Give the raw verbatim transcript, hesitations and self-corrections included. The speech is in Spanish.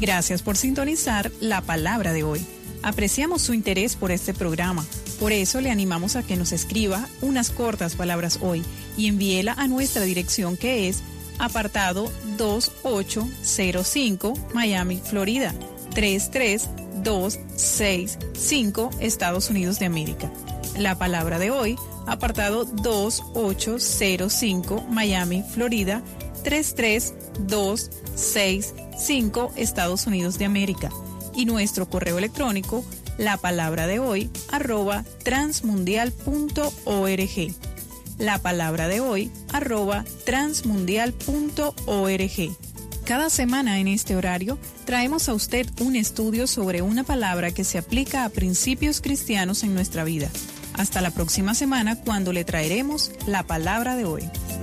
Gracias por sintonizar la palabra de hoy. Apreciamos su interés por este programa. Por eso le animamos a que nos escriba unas cortas palabras hoy y envíela a nuestra dirección, que es apartado dos ocho cero cinco, Miami, Florida, tres tres dos seis cinco, Estados Unidos de América. La palabra de hoy, apartado dos ocho cero cinco, Miami, Florida, tres tres dos seis cinco, Estados Unidos de América. Y nuestro correo electrónico, la palabra de hoy, arroba transmundial punto org. La palabra de hoy, arroba transmundial punto org. Cada semana en este horario traemos a usted un estudio sobre una palabra que se aplica a principios cristianos en nuestra vida. Hasta la próxima semana, cuando le traeremos la palabra de hoy.